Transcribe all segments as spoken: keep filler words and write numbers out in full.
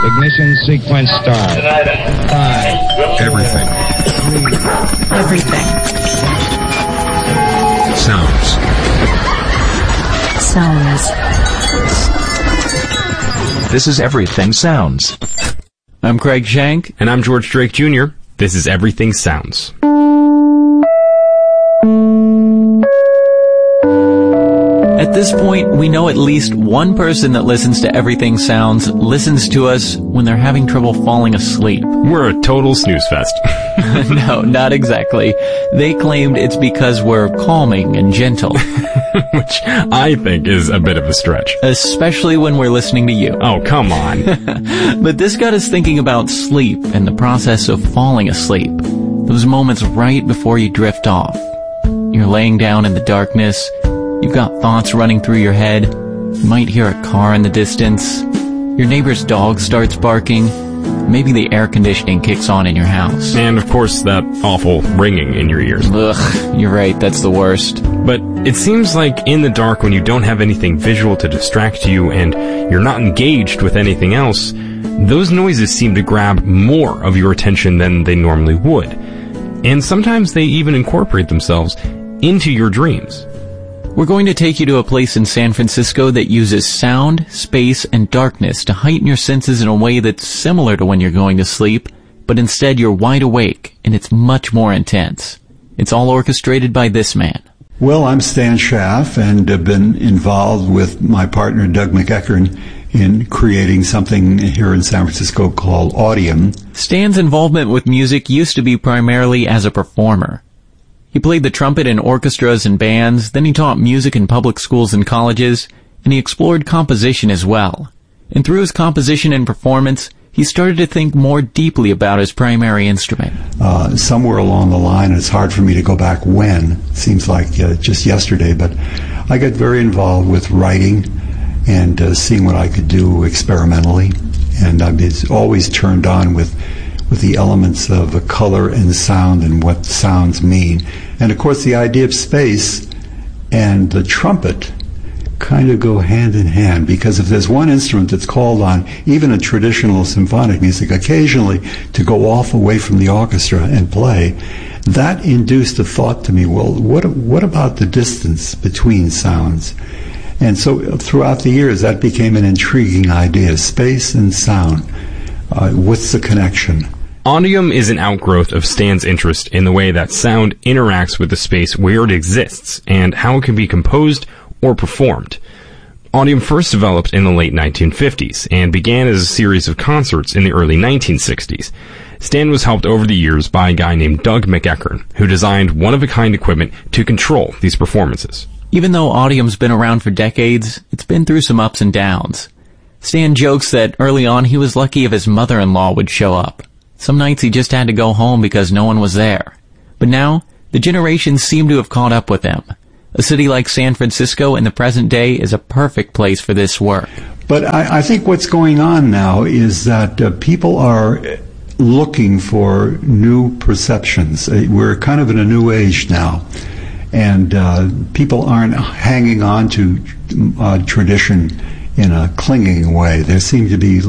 Ignition sequence start. Five. Everything. Three. Everything. Sounds. Sounds. This is Everything Sounds. I'm Craig Shank. And I'm George Drake Junior This is Everything Sounds. At this point, we know at least one person that listens to Everything Sounds listens to us when they're having trouble falling asleep. We're a total snooze fest. No, not exactly. They claimed it's because we're calming and gentle. Which I think is a bit of a stretch. Especially when we're listening to you. Oh, come on. But this got us thinking about sleep and the process of falling asleep. Those moments right before you drift off. You're laying down in the darkness. You've got thoughts running through your head. You might hear a car in the distance. Your neighbor's dog starts barking. Maybe the air conditioning kicks on in your house. And, of course, that awful ringing in your ears. Ugh, you're right, that's the worst. But it seems like in the dark, when you don't have anything visual to distract you and you're not engaged with anything else, those noises seem to grab more of your attention than they normally would. And sometimes they even incorporate themselves into your dreams. We're going to take you to a place in San Francisco that uses sound, space, and darkness to heighten your senses in a way that's similar to when you're going to sleep, but instead you're wide awake, and it's much more intense. It's all orchestrated by this man. Well, I'm Stan Schaff, and have been involved with my partner Doug McEachern in creating something here in San Francisco called Audium. Stan's involvement with music used to be primarily as a performer. He played the trumpet in orchestras and bands, then he taught music in public schools and colleges, and he explored composition as well. And through his composition and performance, he started to think more deeply about his primary instrument. Uh, somewhere along the line, it's hard for me to go back when, seems like uh, just yesterday, but I got very involved with writing and uh, seeing what I could do experimentally. And I've been always turned on with with the elements of uh, color and sound and what sounds mean. And of course the idea of space and the trumpet kind of go hand in hand, because if there's one instrument that's called on, even in traditional symphonic music, occasionally to go off away from the orchestra and play, that induced a thought to me, well, what what about the distance between sounds? And so throughout the years that became an intriguing idea, space and sound. Uh, what's the connection? Audium is an outgrowth of Stan's interest in the way that sound interacts with the space where it exists and how it can be composed or performed. Audium first developed in the late nineteen fifties and began as a series of concerts in the early nineteen sixties. Stan was helped over the years by a guy named Doug McEachern, who designed one-of-a-kind equipment to control these performances. Even though Audium's been around for decades, it's been through some ups and downs. Stan jokes that early on he was lucky if his mother-in-law would show up. Some nights he just had to go home because no one was there. But now, the generations seem to have caught up with him. A city like San Francisco in the present day is a perfect place for this work. But I, I think what's going on now is that uh, people are looking for new perceptions. Uh, we're kind of in a new age now. And uh, people aren't hanging on to uh, tradition in a clinging way. They seem to be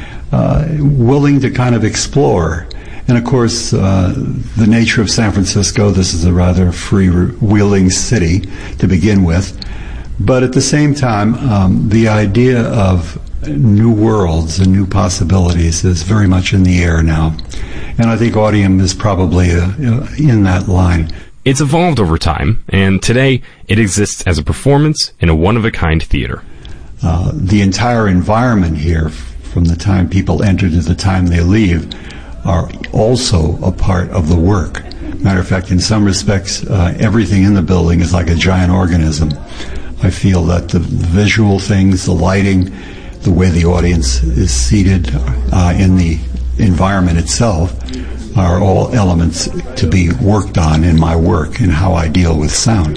uh, willing to kind of explore. And of course, uh, the nature of San Francisco, this is a rather freewheeling city to begin with. But at the same time, um, the idea of new worlds and new possibilities is very much in the air now. And I think Audium is probably uh, in that line. It's evolved over time, and today it exists as a performance in a one-of-a-kind theater. Uh, the entire environment here, from the time people enter to the time they leave, are also a part of the work. Matter of fact, in some respects, uh, everything in the building is like a giant organism. I feel that the visual things, the lighting, the way the audience is seated uh, in the environment itself are all elements to be worked on in my work and how I deal with sound.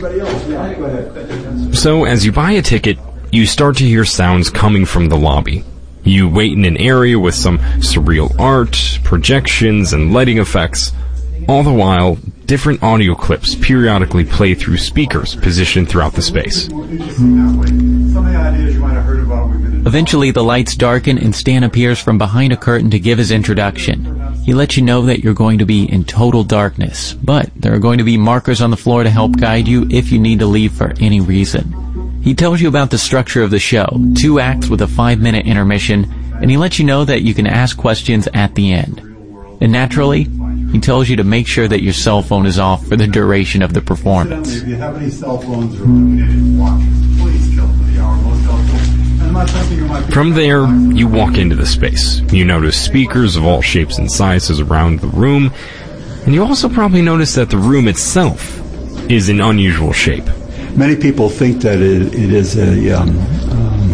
So as you buy a ticket, you start to hear sounds coming from the lobby. You wait in an area with some surreal art, projections, and lighting effects. All the while, different audio clips periodically play through speakers positioned throughout the space. Some of the ideas you might have heard about we've been Eventually, the lights darken and Stan appears from behind a curtain to give his introduction. He lets you know that you're going to be in total darkness, but there are going to be markers on the floor to help guide you if you need to leave for any reason. He tells you about the structure of the show, two acts with a five-minute intermission, and he lets you know that you can ask questions at the end. And naturally, he tells you to make sure that your cell phone is off for the duration of the performance. If you have any cell phones or illuminated watches, please kill for the hour. Most helpful. And not something you might be From there, you walk into the space. You notice speakers of all shapes and sizes around the room, and you also probably notice that the room itself is an unusual shape. Many people think that it, it is a, um, um,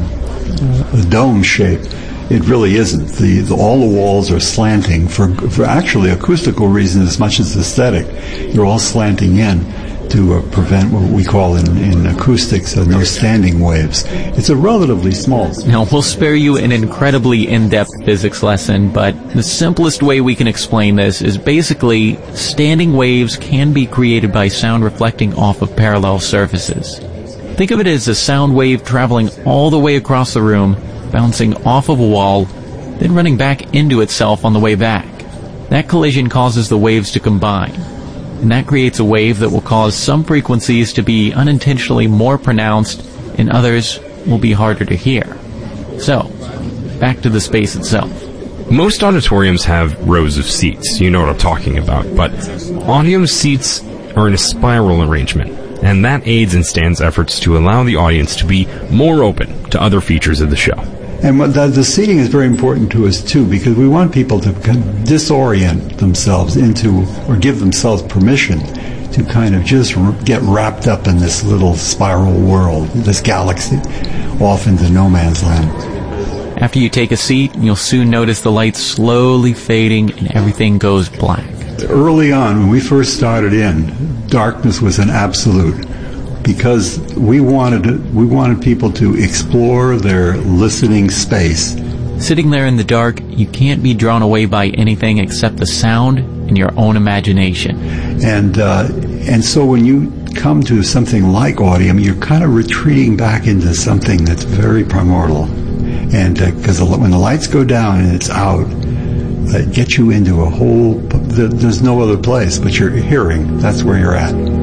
a dome shape. It really isn't. The, the all the walls are slanting for for actually acoustical reasons as much as aesthetic. They're all slanting in to uh, prevent what we call in, in acoustics uh, no standing waves. It's a relatively small. Now, we'll spare you an incredibly in-depth physics lesson, but the simplest way we can explain this is basically standing waves can be created by sound reflecting off of parallel surfaces. Think of it as a sound wave traveling all the way across the room, bouncing off of a wall, then running back into itself on the way back. That collision causes the waves to combine, and that creates a wave that will cause some frequencies to be unintentionally more pronounced and others will be harder to hear. So, back to the space itself. Most auditoriums have rows of seats, you know what I'm talking about, but Audium's seats are in a spiral arrangement, and that aids in Stan's efforts to allow the audience to be more open to other features of the show. And what the, the seating is very important to us too, because we want people to kind of disorient themselves into, or give themselves permission to kind of just r- get wrapped up in this little spiral world, this galaxy, off into no man's land. After you take a seat, you'll soon notice the lights slowly fading and everything goes black. Early on, when we first started in, darkness was an absolute, because we wanted to, we wanted people to explore their listening space. Sitting there in the dark, you can't be drawn away by anything except the sound and your own imagination. And uh, and so when you come to something like Audium, you're kind of retreating back into something that's very primordial. And because uh, when the lights go down and it's out, it gets you into a whole, there's no other place but your hearing. That's where you're at.